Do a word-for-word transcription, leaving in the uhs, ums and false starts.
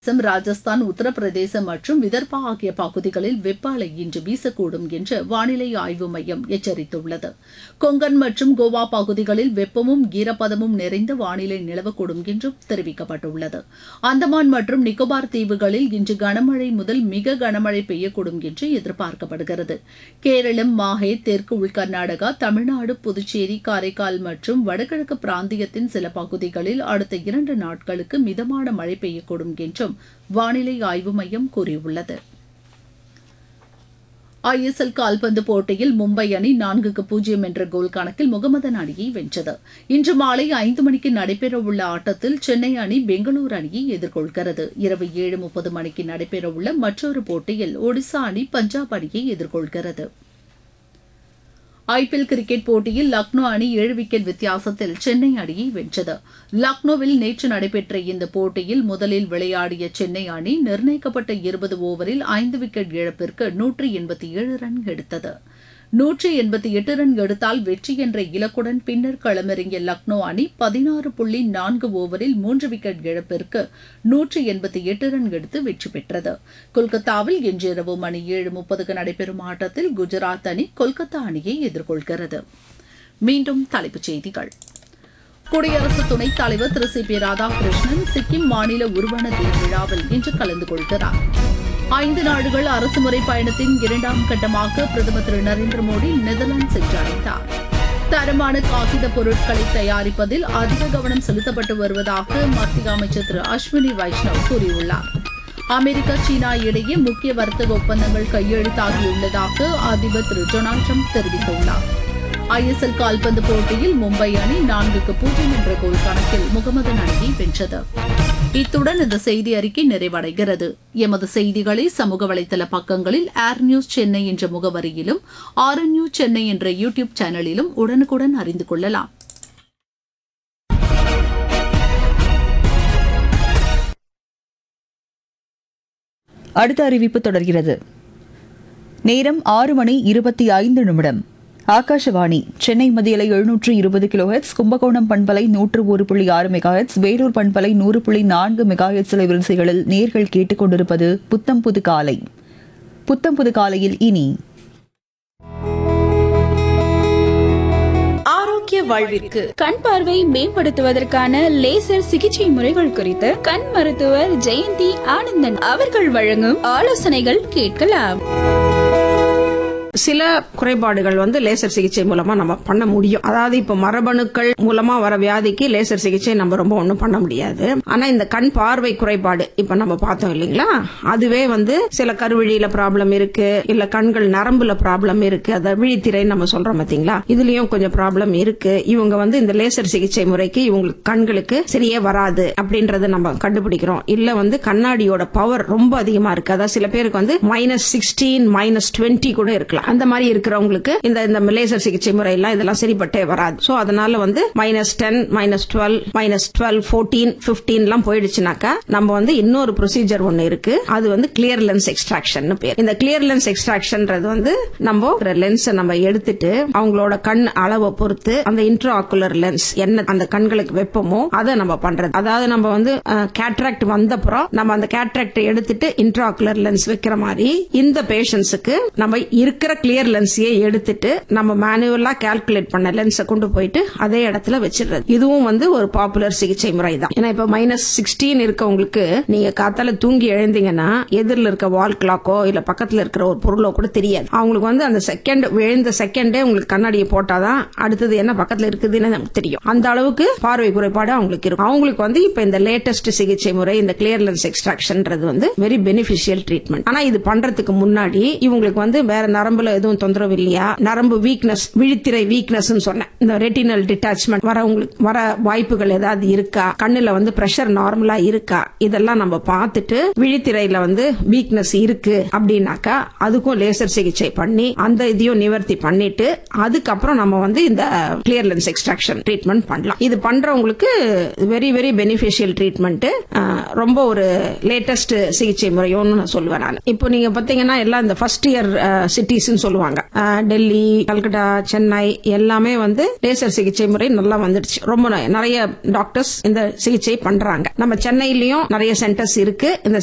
ராஜஸ்தான், உத்தரப்பிரதேசம் மற்றும் விதர்பா ஆகிய பகுதிகளில் வெப்ப அலை இன்று வீசக்கூடும் என்று வானிலை ஆய்வு மையம் எச்சரித்துள்ளது. கொங்கன் மற்றும் கோவா பகுதிகளில் வெப்பமும் ஈரப்பதமும் நிறைந்த வானிலை நிலவக்கூடும் என்றும் தெரிவிக்கப்பட்டுள்ளது. அந்தமான் மற்றும் நிக்கோபார் தீவுகளில் இன்று கனமழை முதல் மிக கனமழை பெய்யக்கூடும் என்று எதிர்பார்க்கப்படுகிறது. கேரளம், மாஹே, தெற்கு உள் கர்நாடகா, தமிழ்நாடு, புதுச்சேரி, காரைக்கால் மற்றும் வடகிழக்கு பிராந்தியத்தின் சில பகுதிகளில் அடுத்த இரண்டு நாட்களுக்கு மிதமான மழை பெய்யக்கூடும் என்றும் வானிலை ஆய்வு மையம் கூறியுள்ளது. ஐ எஸ் எல் கால்பந்து போட்டியில் மும்பை அணி நான்குக்கு பூஜ்ஜியம் என்ற கோல் கணக்கில் முகமதன் அணியை வென்றது. இன்று மாலை ஐந்து மணிக்கு நடைபெறவுள்ள ஆட்டத்தில் சென்னை அணி பெங்களூரு அணியை எதிர்கொள்கிறது. இரவு ஏழு முப்பது மணிக்கு நடைபெறவுள்ள மற்றொரு போட்டியில் ஒடிசா அணி பஞ்சாப் அணியை எதிர்கொள்கிறது. ஐ பி எல் கிரிக்கெட் போட்டியில் லக்னோ அணி ஏழு விக்கெட் வித்தியாசத்தில் சென்னை அணியை வென்றது. லக்னோவில் நேற்று நடைபெற்ற இந்த போட்டியில் முதலில் விளையாடிய சென்னை அணி நிர்ணயிக்கப்பட்ட இருபது ஓவரில் ஐந்து விக்கெட் இழப்பிற்கு நூற்று எண்பத்தி ஏழு ரன் எடுத்தது. நூற்று எண்பத்தி எட்டு ரன் எடுத்தால் வெற்றி என்ற இலக்குடன் பின்னர் களமிறங்கிய லக்னோ அணி பதினாறு புள்ளி நான்கு ஓவரில் மூன்று விக்கெட் இழப்பிற்கு நூற்று எண்பத்தி எட்டு ரன் எடுத்து வெற்றி பெற்றது. கொல்கத்தாவில் இன்றிரவு மணி ஏழு முப்பதுக்கு நடைபெறும் ஆட்டத்தில் குஜராத் அணி கொல்கத்தா அணியை எதிர்கொள்கிறது. மீண்டும் தலைப்புச் செய்திகள். குடியரசு துணைத் தலைவர் திரு சி பி ராதாகிருஷ்ணன் சிக்கிம் மாநில உருவன தின விழாவில் இன்று கலந்து கொள்கிறார். ஐந்து நாடுகள் அரசுமுறை பயணத்தின் இரண்டாம் கட்டமாக பிரதமர் திரு நரேந்திர மோடி நெதர்லாந்து சென்றடைந்தார். தரமான காகித பொருட்களை தயாரிப்பதில் அதிக கவனம் செலுத்தப்பட்டு வருவதாக மத்திய அமைச்சர் திரு அஸ்வினி வைஷ்ணவ் கூறியுள்ளார். அமெரிக்கா, சீனா இடையே முக்கிய வர்த்தக ஒப்பந்தங்கள் கையெழுத்தாகியுள்ளதாக அதிபர் திரு டொனால்டு டிரம்ப் தெரிவித்துள்ளார். ஐ எஸ் எல் கால்பந்து போட்டியில் மும்பை அணி நான்குக்கு பூஜ்ஜியம் என்ற கோல் கணக்கில் முகமதன் அணியை வென்றது. இத்துடன் இந்த செய்தி அறிக்கை நிறைவடைகிறது. எமது செய்திகளை சமூக வலைதள பக்கங்களில் ஏர் நியூஸ் சென்னை என்ற முகவரியிலும் ஆர் என் நியூஸ் சென்னை என்ற யூடியூப் சேனலிலும் உடனுக்குடன் அறிந்து கொள்ளலாம். அடுத்த அறிவிப்பு தொடர்கிறது. நேரம் ஆறு மணி இருபத்தி ஐந்து நிமிடம். ஆகாஷவாணி சென்னை மதியலை எழுநூற்று இருபது கிலோஹெட்ஸ், கும்பகோணம் பண்பலை நூற்று ஒரு புள்ளி ஆறு மெகாஹெட்ஸ், வேலூர் பண்பலை நூறு புள்ளி நான்கு மெகாஹெட்ஸ் அலைவரிசைகளில் நேர்கள் கேட்டுக் கொண்டிருப்பது புத்தம் புது காலை. புத்தம் புது காலையில் இனி ஆரோக்கிய வாழ்விற்கு கண் பார்வை மேம்படுத்துவதற்கான லேசர் சிகிச்சை முறைகள் குறித்து கண் மருத்துவர் ஜெயந்தி ஆனந்தன் அவர்கள் வழங்கும் ஆலோசனைகள் கேட்கலாம். சில குறைபாடுகள் வந்து லேசர் சிகிச்சை மூலமா நம்ம பண்ண முடியும். அதாவது இப்ப மரபணுக்கள் மூலமா வர வியாதிக்கு லேசர் சிகிச்சை நம்ம ரொம்ப ஒண்ணும் பண்ண முடியாது. ஆனா இந்த கண் பார்வை குறைபாடு இப்ப நம்ம பார்த்தோம் இல்லீங்களா, அதுவே வந்து சில கருவிழியில ப்ராப்ளம் இருக்கு, இல்ல கண்கள் நரம்புல ப்ராப்ளம் இருக்கு, அத விழித்திரை நம்ம சொல்றோம் பாத்தீங்களா, இதுலயும் கொஞ்சம் ப்ராப்ளம் இருக்கு. இவங்க வந்து இந்த லேசர் சிகிச்சை முறைக்கு இவங்களுக்கு கண்களுக்கு சரியே வராது அப்படின்றத நம்ம கண்டுபிடிக்கிறோம். இல்ல வந்து கண்ணாடியோட பவர் ரொம்ப அதிகமா இருக்கு, அதாவது சில பேருக்கு வந்து மைனஸ் சிக்ஸ்டீன் மைனஸ் டுவெண்ட்டி கூட இருக்கலாம். அந்த மாதிரி இருக்கிறவங்களுக்கு இந்த இந்த லேசர் சிகிச்சை முறை எல்லாம் இதெல்லாம் சரிப்பட்டே வராது. சோ அதனால வந்து minus ten minus twelve minus twelve fourteen fifteen எல்லாம் போயிடுச்சுனாக்கா நம்ம வந்து இன்னொரு ப்ரொசீஜர் ஒன்னு இருக்கு. அது வந்து கிளியர் லென்ஸ் எக்ஸ்ட்ராக்ஷன் பேர். இந்த கிளியர் லென்ஸ் எக்ஸ்ட்ராக்ஷன்றது வந்து நம்ம லென்ஸ் நம்ம எடுத்துட்டு அவங்களோட கண் அளவை பொறுத்து அந்த இன்ட்ரா ஆக்குலர் லென்ஸ் என்ன அந்த கண்களுக்கு வெப்பமோ அதை நம்ம பண்றது. அதாவது நம்ம வந்து கேட்ராக்ட் வந்தப்புறம் நம்ம அந்த கேட்ராக்ட் எடுத்துட்டு இன்ட்ரா ஆக்குலர் லென்ஸ் வைக்கிற மாதிரி இந்த பேஷண்ட்ஸுக்கு நம்ம இருக்கிற கிளியர் லென்ஸையே எடுத்துட்டு நம்ம மேனுவலா கால்குலேட் பண்ண லென்ஸை கொண்டு போயிட்டு அதே இடத்துல வச்சிடுறது. இதுவும் வந்து ஒரு பாப்புலர் சிகிச்சை முறை தான். ஏன்னா இப்ப மைனஸ் சிக்ஸ்டீன் இருக்கவங்களுக்கு நீங்க காத்தால தூங்கி எழுந்தீங்கன்னா எதிரில் இருக்க வால் கிளாக்கோ இல்ல பக்கத்துல இருக்கிற ஒரு பொருளோ கூட தெரியாது. அவங்களுக்கு வந்து அந்த செகண்ட் விழுந்த செகண்டே உங்களுக்கு கண்ணாடியை போட்டாதான் அடுத்தது என்ன பக்கத்துல இருக்குதுன்னு நமக்கு தெரியும். அந்த அளவுக்கு பார்வை குறைபாடு அவங்களுக்கு இருக்கும். அவங்களுக்கு வந்து இப்ப இந்த லேட்டஸ்ட் சிகிச்சை முறை இந்த கிளியர் லென்ஸ் எக்ஸ்ட்ராக்ஷன்றது வந்து வெரி பெனிஃபிஷியல் ட்ரீட்மெண்ட். ஆனா இது பண்றதுக்கு முன்னாடி இவங்களுக்கு வந்து வேற நரம்புல எதுவும் தொந்தரவு இல்லையா, நரம்பு வீக்னஸ், விழித்திரை வீக்னஸ் சொன்னேன், இந்த ரெட்டினல் டிட்டாச்மெண்ட் வர உங்களுக்கு வர வாய்ப்புகள் ஏதாவது இருக்கா, கண்ணுல வந்து பிரஷர் நார்மலா இருக்கா, இதெல்லாம் நம்ம பார்த்துட்டு விழித்திரையில வந்து வீக்னஸ் இருக்கு அப்படின்னாக்கா அதுக்கும் லேசர் சிகிச்சை பண்ணி அந்த இதையும் நிவர்த்தி பண்ணிட்டு அதுக்கப்புறம் நம்ம வந்து இந்த கிளியர் லென்ஸ் எக்ஸ்ட்ராக்ஷன் ட்ரீட்மெண்ட் பண்ணலாம். இது பண்றவங்களுக்கு வெரி வெரி பெனிஃபிஷியல் ட்ரீட்மெண்ட், ரொம்ப ஒரு லேட்டஸ்ட் சிகிச்சை முறையோன்னு நான் சொல்லுவேன். நான் இப்போ நீங்க பாத்தீங்கன்னா எல்லாம் இந்த ஃபர்ஸ்ட் இயர் சிட்டிஸ் சிட்டிஸ்ன்னு சொல்லுவாங்க. அஹ், டெல்லி, கல்கட்டா, சென்னை எல்லாமே வந்து லேசர் சிகிச்சை முறை நல்லா வந்துடுச்சு. ரொம்ப நிறைய டாக்டர்ஸ் இந்த சிகிச்சை பண்றாங்க. நம்ம சென்னையிலயும் நிறைய சென்டர்ஸ் இருக்கு. இந்த